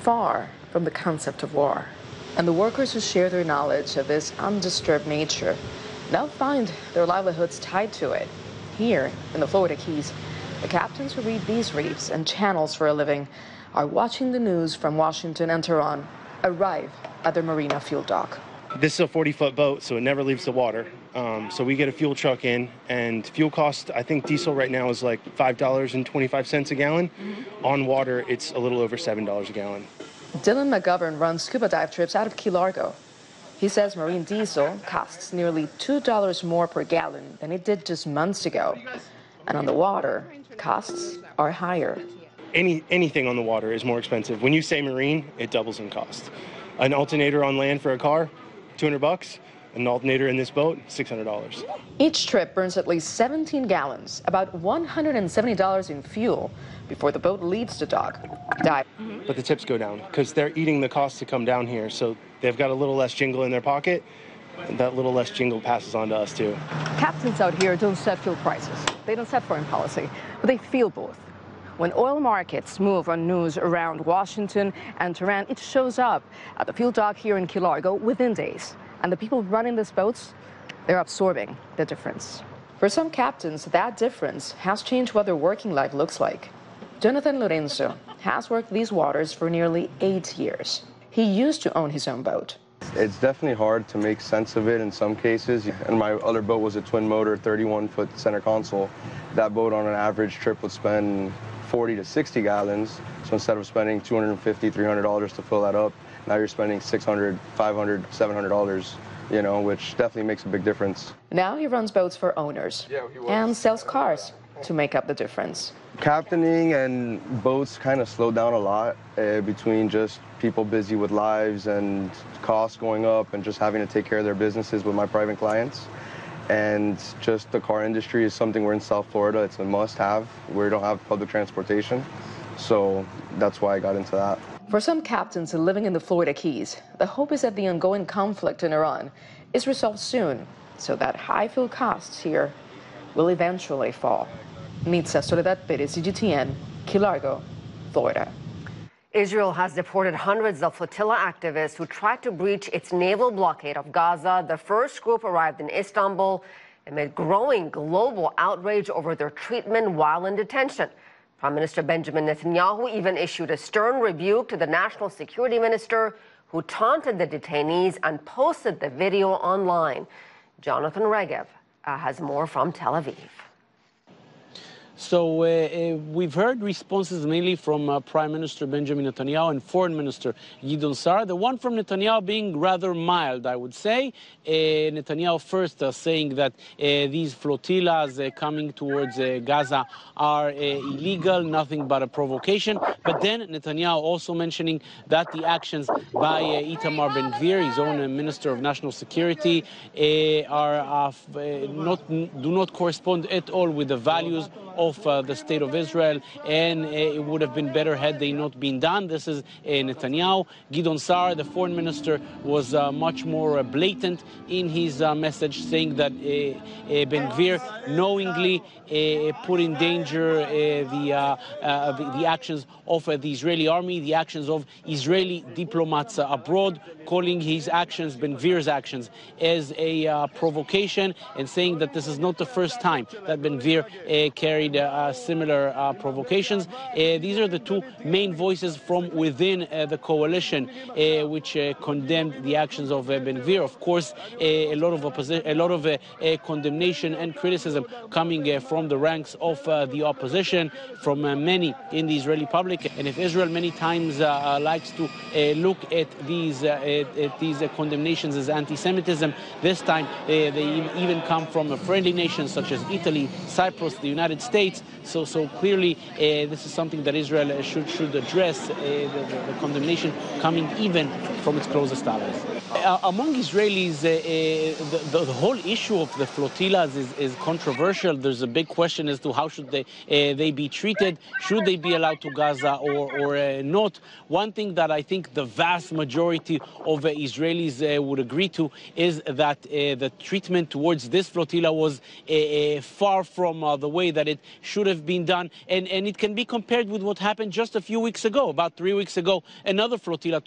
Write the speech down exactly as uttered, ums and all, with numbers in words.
far from the concept of war. And the workers who share their knowledge of this undisturbed nature now find their livelihoods tied to it. Here in the Florida Keys, the captains who read these reefs and channels for a living are watching the news from Washington and Tehran arrive at their Marina fuel dock. This is a forty-foot boat, so it never leaves the water. Um, so we get a fuel truck in, and fuel cost, I think diesel right now is like five dollars and twenty-five cents a gallon. Mm-hmm. On water, it's a little over seven dollars a gallon. Dylan McGovern runs scuba dive trips out of Key Largo. He says marine diesel costs nearly two dollars more per gallon than it did just months ago. And on the water, costs are higher. Any, anything on the water is more expensive. When you say marine, it doubles in cost. An alternator on land for a car, two hundred bucks. An alternator in this boat, six hundred dollars. Each trip burns at least seventeen gallons, about one hundred seventy dollars in fuel before the boat leaves the dock. Dive. But the tips go down because they're eating the cost to come down here. So they've got a little less jingle in their pocket, and that little less jingle passes on to us too. Captains out here don't set fuel prices. They don't set foreign policy, but they feel both. When oil markets move on news around Washington and Tehran, it shows up at the fuel dock here in Key Largo within days. And the people running these boats, they're absorbing the difference. For some captains, that difference has changed what their working life looks like. Jonathan Lorenzo has worked these waters for nearly eight years. He used to own his own boat. It's definitely hard to make sense of it in some cases. And my other boat was a twin motor, thirty-one foot center console. That boat on an average trip would spend forty to sixty gallons. So instead of spending two hundred fifty, three hundred dollars to fill that up, now you're spending six hundred, five hundred, seven hundred dollars, you know, which definitely makes a big difference. Now he runs boats for owners yeah, he was. and sells cars to make up the difference. Captaining and boats kind of slowed down a lot uh, between just people busy with lives and costs going up and just having to take care of their businesses with my private clients. And just the car industry is something we're in South Florida. It's a must-have. We don't have public transportation. So that's why I got into that. For some captains living in the Florida Keys, the hope is that the ongoing conflict in Iran is resolved soon so that high fuel costs here will eventually fall. Nitza Soledad Perez, C G T N, Key Largo, Florida. Israel has deported hundreds of flotilla activists who tried to breach its naval blockade of Gaza. The first group arrived in Istanbul amid growing global outrage over their treatment while in detention. Prime Minister Benjamin Netanyahu even issued a stern rebuke to the national security minister who taunted the detainees and posted the video online. Jonathan Regev uh, has more from Tel Aviv. So uh, uh, we've heard responses mainly from uh, Prime Minister Benjamin Netanyahu and Foreign Minister Gideon Sa'ar. The one from Netanyahu being rather mild, I would say. Uh, Netanyahu first uh, saying that uh, these flotillas uh, coming towards uh, Gaza are uh, illegal, nothing but a provocation. But then Netanyahu also mentioning that the actions by uh, Itamar Ben-Gvir, his own uh, Minister of National Security, uh, are uh, uh, not do not correspond at all with the values of uh, the state of Israel, and uh, it would have been better had they not been done. This is uh, Netanyahu. Gideon Sa'ar, the foreign minister, was uh, much more uh, blatant in his uh, message, saying that uh, uh, Ben-Gvir knowingly uh, put in danger uh, the, uh, uh, the, the actions of uh, the Israeli army, the actions of Israeli diplomats uh, abroad, calling his actions, Ben-Gvir's actions, as a uh, provocation, and saying that this is not the first time that Ben-Gvir uh, carried Uh, similar uh, provocations. Uh, these are the two main voices from within uh, the coalition, uh, which uh, condemned the actions of uh, Ben-Gvir. Of course, uh, a lot of opposi- a lot of uh, uh, condemnation and criticism coming uh, from the ranks of uh, the opposition, from uh, many in the Israeli public. And if Israel many times uh, uh, likes to uh, look at these uh, at, at these uh, condemnations as anti-Semitism, this time uh, they even come from uh, friendly nations such as Italy, Cyprus, the United States. So, so clearly, uh, this is something that Israel should should address. Uh, the, the condemnation coming even from its closest allies. Uh, among Israelis, uh, uh, the, the, the whole issue of the flotillas is, is controversial. There's a big question as to how should they uh, they be treated. Should they be allowed to Gaza or, or uh, not? One thing that I think the vast majority of uh, Israelis uh, would agree to is that uh, the treatment towards this flotilla was uh, uh, far from uh, the way that it should have been done. And, and it can be compared with what happened just a few weeks ago. About three weeks ago, another flotilla